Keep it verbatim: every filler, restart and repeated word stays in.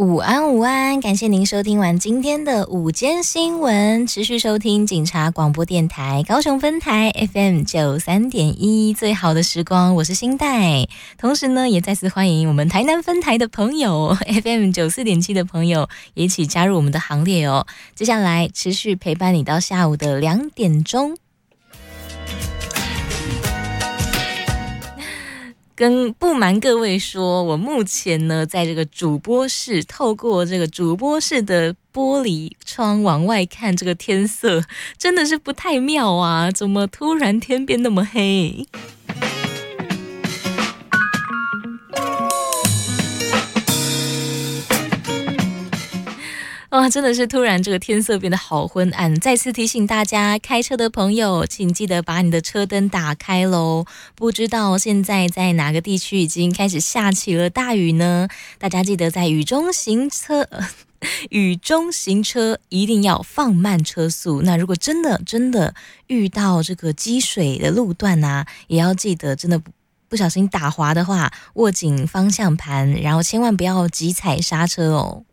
午安午安，感谢您收听完今天的午间新闻，持续收听警察广播电台高雄分台 F M 九三点一最好的时光，我是新代。同时呢，也再次欢迎我们台南分台的朋友 F M 九四点七的朋友也一起加入我们的行列哦。接下来持续陪伴你到下午的两点钟。跟不瞒各位说，我目前呢在这个主播室，透过这个主播室的玻璃窗往外看，这个天色真的是不太妙啊！怎么突然天变那么黑？哇，真的是突然这个天色变得好昏暗，再次提醒大家，开车的朋友请记得把你的车灯打开咯。不知道现在在哪个地区已经开始下起了大雨呢？大家记得在雨中行车雨中行车一定要放慢车速，那如果真的真的遇到这个积水的路段啊，也要记得真的不不小心打滑的话，握紧方向盘，然后千万不要急踩刹车哦。